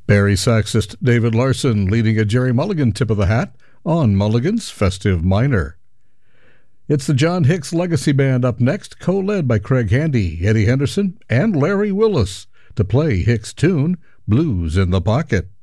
Barry saxist David Larson leading a Jerry Mulligan tip of the hat on Mulligan's Festive Minor. It's the John Hicks Legacy Band up next, co-led by Craig Handy, Eddie Henderson, and Larry Willis to play Hicks' tune, Blues in the Pocket.